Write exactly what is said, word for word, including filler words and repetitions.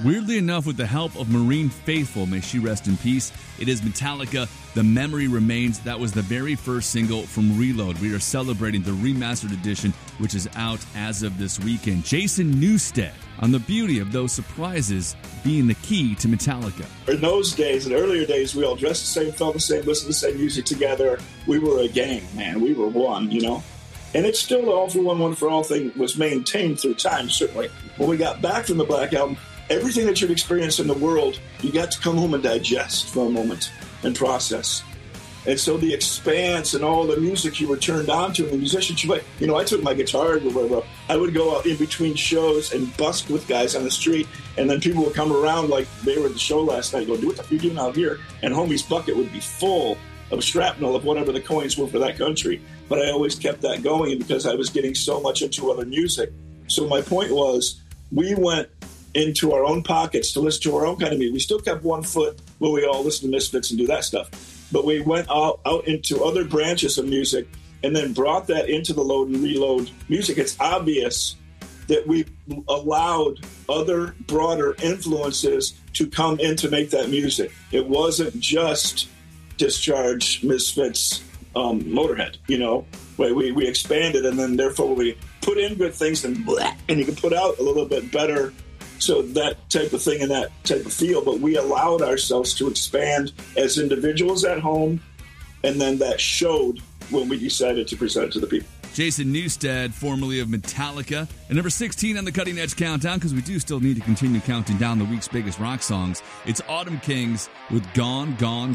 Weirdly enough, with the help of Marine Faithful, may she rest in peace, it is Metallica, The Memory Remains. That was the very first single from Reload. We are celebrating the remastered edition, which is out as of this weekend. Jason Newsted on the beauty of those surprises being the key to Metallica. In those days, in earlier days, we all dressed the same, felt the same, listened to the same music together. We were a gang, man. We were one, you know? And it's still the All for One, One for All thing was maintained through time, certainly. When we got back from the Black Album, everything that you'd experienced in the world, you got to come home and digest for a moment and process. And so the expanse and all the music you were turned on to and the musicians, you, you know, I took my guitar or whatever. I would go out in between shows and busk with guys on the street, and then people would come around like they were at the show last night, go, what the fuck are you doing out here? And homie's bucket would be full of shrapnel of whatever the coins were for that country. But I always kept that going because I was getting so much into other music. So my point was, we went into our own pockets to listen to our own kind of music. We still kept one foot where we all listen to Misfits and do that stuff. But we went out, out into other branches of music and then brought that into the Load and Reload music. It's obvious that we allowed other broader influences to come in to make that music. It wasn't just Discharge, Misfits, um, Motorhead, you know. We, we, we expanded, and then therefore we put in good things and blah, and you can put out a little bit better. So that type of thing and that type of feel, but we allowed ourselves to expand as individuals at home, and then that showed when we decided to present it to the people. Jason Newsted, formerly of Metallica, and number sixteen on the Cutting Edge Countdown, because we do still need to continue counting down the week's biggest rock songs. It's Autumn Kings with Gone, Gone,